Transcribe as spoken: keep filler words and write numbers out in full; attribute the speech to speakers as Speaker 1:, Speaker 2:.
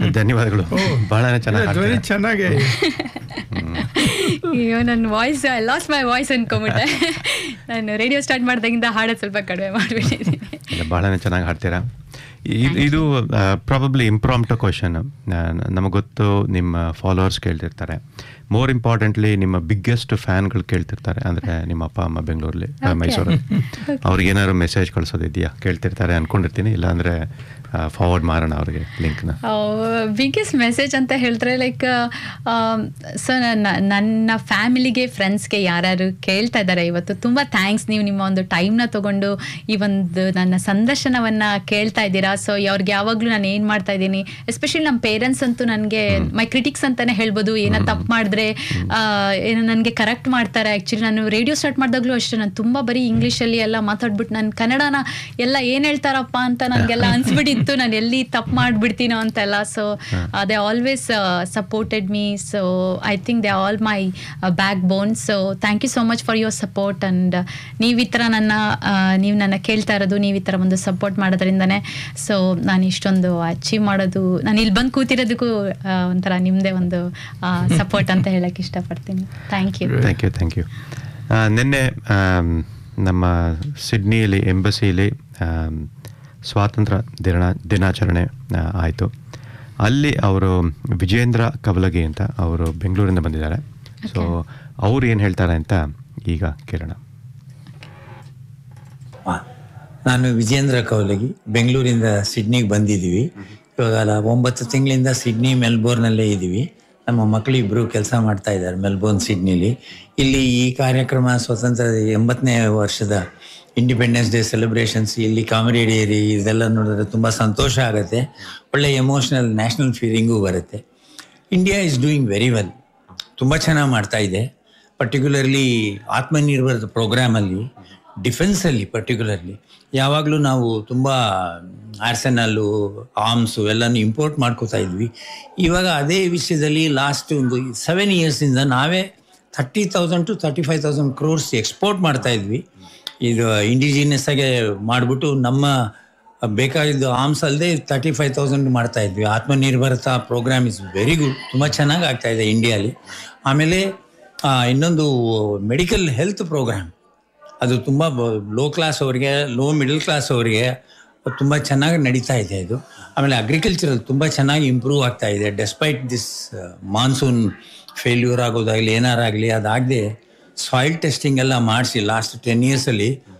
Speaker 1: ಧನ್ಯವಾದಗಳು. ಬಹಳ ಚೆನ್ನಾಗಿ
Speaker 2: ಚೆನ್ನಾಗಿ
Speaker 3: ಅಯ್ಯೋ ನನ್ನ voice I loss my voice ಅನ್ಕೊಂಬಿಟ್ಟೆ. ನಾನು ರೇಡಿಯೋ ಸ್ಟಾರ್ಟ್ ಮಾಡಿದಾಗಿಂದ ಹಾಡೋದು ಸ್ವಲ್ಪ ಕಡಿಮೆ ಮಾಡಿಬಿಟ್ಟಿದ್ದೀನಿ.
Speaker 1: ಬಹಳ ಚೆನ್ನಾಗಿ ಹಾಡ್ತೀರಾ. ಇದು ಪ್ರಾಬಬ್ಲಿ ಇಂಪ್ರಾಂಪ್ಟೋ ಕ್ವಶನ್. ನಮಗೆ ಗೊತ್ತು ನಿಮ್ಮ ಫಾಲೋವರ್ಸ್ ಕೇಳ್ತಿರ್ತಾರೆ. ಮೋರ್ ಇಂಪಾರ್ಟೆಂಟ್ಲಿ ನಿಮ್ಮ ಬಿಗ್ಗೆಸ್ಟ್ ಫ್ಯಾನ್ಗಳು ಕೇಳ್ತಿರ್ತಾರೆ. ಅಂದರೆ ನಿಮ್ಮ ಅಪ್ಪ ಅಮ್ಮ ಬೆಂಗಳೂರಲ್ಲಿ ಮೈಸೂರಲ್ಲಿ. ಅವ್ರಿಗೆ ಏನಾದ್ರು ಮೆಸೇಜ್ ಕಳಿಸೋದಿದೆಯಾ ಕೇಳ್ತಿರ್ತಾರೆ ಅಂದ್ಕೊಂಡಿರ್ತೀನಿ. ಇಲ್ಲಾಂದರೆ ಫಾರ್ವರ್ಡ್ ಮಾಡೋಣ ಅವ್ರಿಗೆ ಲಿಂಕ್ನ.
Speaker 3: ಬಿಗ್ಗೆಸ್ಟ್ ಮೆಸೇಜ್ ಅಂತ ಹೇಳಿದ್ರೆ ಲೈಕ್ ಸೊ ನನ್ನ ಫ್ಯಾಮಿಲಿಗೆ ಫ್ರೆಂಡ್ಸ್ಗೆ ಯಾರ್ಯಾರು ಕೇಳ್ತಾ ಇದ್ದಾರೆ ಇವತ್ತು ತುಂಬ ಥ್ಯಾಂಕ್ಸ್. ನೀವು ನಿಮ್ಮ ಒಂದು ಟೈಮ್ನ ತೊಗೊಂಡು ಈ ಒಂದು ನನ್ನ ಸಂದರ್ಶನವನ್ನು ಕೇಳ್ತಾ ಇದ್ದೀರಾ. ಸೊ ಅವ್ರಿಗೆ ಯಾವಾಗಲೂ ನಾನು ಏನು ಮಾಡ್ತಾ ಇದ್ದೀನಿ, ಎಸ್ಪೆಷಲಿ ನಮ್ಮ ಪೇರೆಂಟ್ಸ್ ಅಂತೂ ನನಗೆ ಮೈ ಕ್ರಿಟಿಕ್ಸ್ ಅಂತಲೇ ಹೇಳ್ಬೋದು. ಏನೋ ತಪ್ಪು ಮಾಡಿದ್ರೆ ಏನೋ ನನಗೆ ಕರೆಕ್ಟ್ ಮಾಡ್ತಾರೆ. ಆ್ಯಕ್ಚುಲಿ ನಾನು ರೇಡಿಯೋ ಸ್ಟಾರ್ಟ್ ಮಾಡಿದಾಗಲೂ ಅಷ್ಟೇ ನಾನು ತುಂಬ ಬರೀ ಇಂಗ್ಲೀಷಲ್ಲಿ ಎಲ್ಲ ಮಾತಾಡ್ಬಿಟ್ಟು ನಾನು ಕನ್ನಡನ ಎಲ್ಲ ಏನು ಹೇಳ್ತಾರಪ್ಪ ಅಂತ ನನಗೆಲ್ಲ ಅನ್ಸ್ಬಿಟ್ಟಿತ್ತು. ನಾನು ಎಲ್ಲಿ ತಪ್ಪು ಮಾಡಿಬಿಡ್ತೀನೋ ಅಂತೆಲ್ಲ. So they always supported me. So I think they all my back bone. So thank you so much for your support. And ನೀವು ಈ ಥರ ನನ್ನ ನೀವು ನನ್ನ ಕೇಳ್ತಾ ಇರೋದು, ನೀವು ಈ ಥರ ಒಂದು ಸಪೋರ್ಟ್ ಮಾಡೋದ್ರಿಂದನೇ ಸೊ ನಾನು ಇಷ್ಟೊಂದು ಅಚೀವ್ ಮಾಡೋದು, ನಾನು ಇಲ್ಲಿ ಬಂದು ಕೂತಿರೋದಕ್ಕೂ ಒಂಥರ ನಿಮ್ಮದೇ ಒಂದು ಸಪೋರ್ಟ್ ಅಂತ ಹೇಳಕ್ಕೆ ಇಷ್ಟಪಡ್ತೀನಿ. Thank you
Speaker 1: thank you thank you ನಿನ್ನೆ ನಮ್ಮ ಸಿಡ್ನಿಯಲ್ಲಿ ಎಂಬಸಿಯಲ್ಲಿ ಸ್ವಾತಂತ್ರ್ಯ ದಿನ ದಿನಾಚರಣೆ ಆಯಿತು. ಅಲ್ಲಿ ಅವರು ವಿಜೇಂದ್ರ ಕವಲಗಿ ಅಂತ ಅವರು ಬೆಂಗಳೂರಿಂದ ಬಂದಿದ್ದಾರೆ. ಸೊ ಅವ್ರು ಏನು ಹೇಳ್ತಾರೆ ಅಂತ ಈಗ ಕೇಳೋಣ.
Speaker 4: ನಾನು ವಿಜೇಂದ್ರ ಕವಲಗಿ, ಬೆಂಗಳೂರಿಂದ ಸಿಡ್ನಿಗೆ ಬಂದಿದ್ದೀವಿ. ಇವಾಗ ಒಂಬತ್ತು ತಿಂಗಳಿಂದ ಸಿಡ್ನಿ ಮೆಲ್ಬೋರ್ನಲ್ಲೇ ಇದ್ದೀವಿ. ನಮ್ಮ ಮಕ್ಕಳು ಇಬ್ಬರು ಕೆಲಸ ಮಾಡ್ತಾ ಇದ್ದಾರೆ ಮೆಲ್ಬೋರ್ನ್ ಸಿಡ್ನಿಲಿ. ಇಲ್ಲಿ ಈ ಕಾರ್ಯಕ್ರಮ ಸ್ವತಂತ್ರ ಎಂಬತ್ತನೇ ವರ್ಷದ ಇಂಡಿಪೆಂಡೆನ್ಸ್ ಡೇ ಸೆಲೆಬ್ರೇಷನ್ಸ್ ಇಲ್ಲಿ ಕಾಮಿಡಿಯರಿ ಇದೆಲ್ಲ ನೋಡಿದ್ರೆ ತುಂಬ ಸಂತೋಷ ಆಗುತ್ತೆ. ಒಳ್ಳೆ ಎಮೋಷ್ನಲ್ ನ್ಯಾಷನಲ್ ಫೀಲಿಂಗೂ ಬರುತ್ತೆ. India is doing very well, ತುಂಬ ಚೆನ್ನಾಗಿ ಮಾಡ್ತಾ ಇದೆ. ಪರ್ಟಿಕ್ಯುಲರ್ಲಿ ಆತ್ಮನಿರ್ಭರದ ಪ್ರೋಗ್ರಾಮಲ್ಲಿ ಡಿಫೆನ್ಸಲ್ಲಿ ಪರ್ಟಿಕ್ಯುಲರ್ಲಿ ಯಾವಾಗಲೂ ನಾವು ತುಂಬ ಆರ್ಸೆನಲ್ಲು ಆರ್ಮ್ಸು ಎಲ್ಲನೂ ಇಂಪೋರ್ಟ್ ಮಾಡ್ಕೋತಾ ಇದ್ವಿ. ಇವಾಗ ಅದೇ ವಿಷಯದಲ್ಲಿ ಲಾಸ್ಟ್ ಒಂದು ಸೆವೆನ್ ಇಯರ್ಸಿಂದ ನಾವೇ thirty thousand to thirty five thousand crores export ಮಾಡ್ತಾ ಇದ್ವಿ. ಇದು ಇಂಡಿಜಿನಿಯಸ್ ಆಗಿ ಮಾಡಿಬಿಟ್ಟು ನಮ್ಮ ಬೇಕಾಗಿದ್ದು ಆರ್ಮ್ಸ್ ಅಲ್ಲದೆ ತರ್ಟಿ ಫೈವ್ ತೌಸಂಡ್ ಮಾಡ್ತಾ ಇದ್ವಿ. Atmanirbharta program is very good, ತುಂಬ ಚೆನ್ನಾಗಿ ಆಗ್ತಾಯಿದೆ ಇಂಡಿಯಾಲಿ. ಆಮೇಲೆ ಇನ್ನೊಂದು ಮೆಡಿಕಲ್ ಹೆಲ್ತ್ ಪ್ರೋಗ್ರಾಮ್, ಅದು ತುಂಬ ಲೋ ಕ್ಲಾಸ್ ಅವರಿಗೆ, ಲೋ ಮಿಡಲ್ ಕ್ಲಾಸ್ ಅವರಿಗೆ ತುಂಬ ಚೆನ್ನಾಗಿ ನಡೀತಾ ಇದೆ ಇದು. ಆಮೇಲೆ ಅಗ್ರಿಕಲ್ಚರಲ್ ತುಂಬ ಚೆನ್ನಾಗಿ ಇಂಪ್ರೂವ್ ಆಗ್ತಾ ಇದೆ. Despite this monsoon failure ಆಗೋದಾಗಲಿ ಏನಾರಾಗಲಿ ಅದಾಗದೆ soil testing ಎಲ್ಲ ಮಾಡಿಸಿ ಲಾಸ್ಟ್ ಟೆನ್ ಇಯರ್ಸಲ್ಲಿ